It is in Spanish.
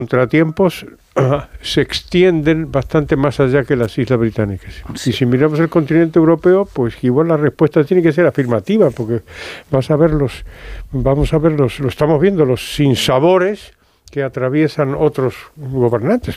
contratiempos se extienden bastante más allá que las Islas Británicas. Sí. Y si miramos el continente europeo, pues igual la respuesta tiene que ser afirmativa, porque vamos a ver lo estamos viendo, los sinsabores que atraviesan otros gobernantes.